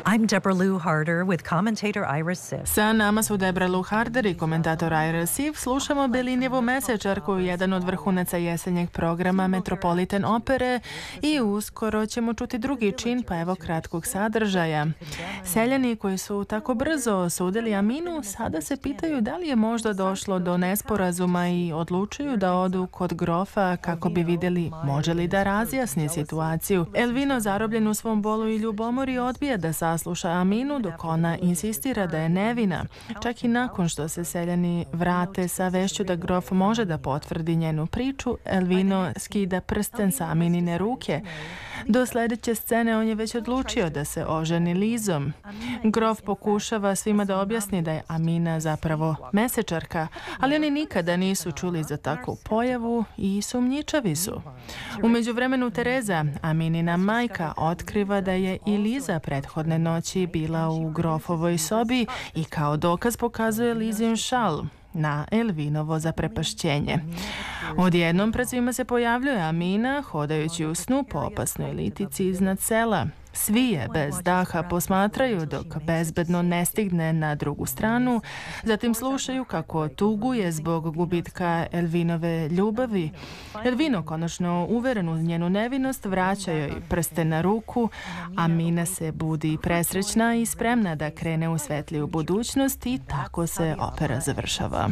I'm Deborah Lou Harder with commentator Ira Sif. Sa nama su Deborah Lou Harder i komentator Ira Sif. Slušamo Bellinjevu mesečarku, jedan od vrhunaca jesenjeg programa Metropolitan opere, i uskoro ćemo čuti drugi čin, pa evo kratkog sadržaja. Seljani koji su tako brzo osudili Aminu sada se pitaju da li je možda došlo do nesporazuma i odlučuju da odu kod grofa kako bi vidjeli može li da razjasni situaciju. Elvino, zarobljen u svom bolu i ljubomori, odbija da sasluša Aminu dok ona insistira da je nevina. Čak i nakon što se seljani vrate sa vešću da grof može da potvrdi njenu priču, Elvino skida prsten sa Aminine ruke. Do sljedeće scene on je već odlučio da se oženi Lizom. Grof pokušava svima da objasni da je Amina zapravo mesečarka, ali oni nikada nisu čuli za takvu pojavu i sumnjičavi su. U međuvremenu Tereza, Aminina majka, otkriva da je i Liza prethodne noći bila u grofovoj sobi i kao dokaz pokazuje Lizin šal na Elvinovo zaprepašćenje. Odjednom pred svima se pojavljuje Amina, hodajući u snu po opasnoj litici iznad sela. Svi je bez daha posmatraju dok bezbedno ne stigne na drugu stranu, zatim slušaju kako tuguje zbog gubitka Elvinove ljubavi. Elvino, konačno uveren uz njenu nevinost, vraća joj prsten na ruku. Amina se budi presrećna i spremna da krene u svetliju budućnost i tako se opera završava.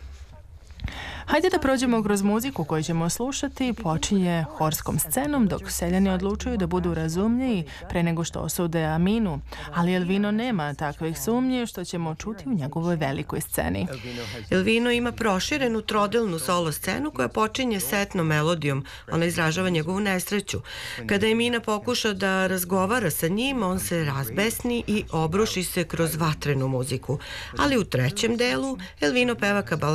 Hajde da prođemo kroz muziku koju ćemo slušati. Počinje horskom scenom dok seljani odlučuju da budu razumniji pre nego što osude Aminu, ali Elvino nema takvih sumnji, što ćemo čuti u njegovoj velikoj sceni. Elvino ima proširenu trodelnu solo scenu koja počinje setnom melodijom. Ona izražava njegovu nesreću. Kada Amina pokuša da razgovara sa njim, on se razbesni i obruši se kroz vatrenu muziku. Ali u trećem delu Elvino peva kabala